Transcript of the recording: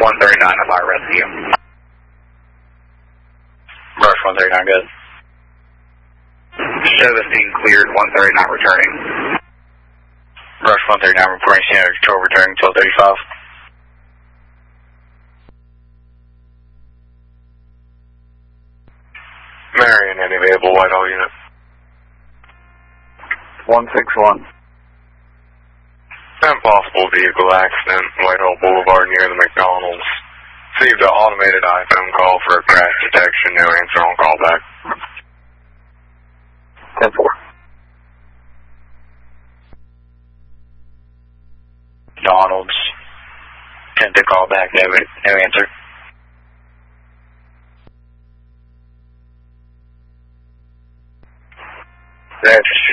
139 of our rescue. Brush 139, good. Show the scene cleared, 139 returning. Brush 139 reporting scene under control, returning 1235. Marion, any available Whitehall unit? 161. Impossible vehicle accident, Whitehall Boulevard near the McDonald's. Received an automated iPhone call for a crash detection, no answer on callback. 10-4. McDonald's. Attempt to call back, no answer. That's